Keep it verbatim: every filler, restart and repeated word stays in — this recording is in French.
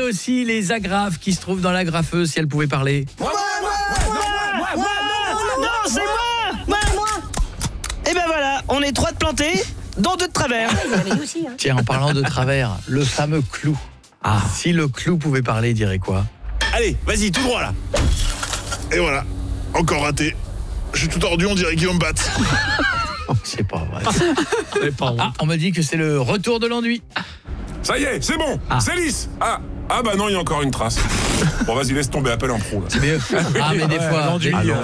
aussi les agrafes qui se trouvent dans l'agrafeuse si elle pouvait parler. Moi, moi, moi, moi, moi, non, non, c'est moi, moi, moi. Et ben voilà, on est trois de plantés, dont deux de travers. Tiens, en parlant de travers, le fameux clou. Ah. Si le clou pouvait parler, il dirait quoi? Allez, vas-y, tout droit là. Et voilà, encore raté. Je suis tout tordu, on dirait qu'il va me battre. C'est pas vrai. Ah, on me dit que c'est le retour de l'enduit. Ça y est, c'est bon, Ah. c'est lisse. Ah, ah bah non, il y a encore une trace. Bon, vas-y, laisse tomber, appelle un pro là. C'est mieux. Ah, mais des fois... l'enduit, des- euh,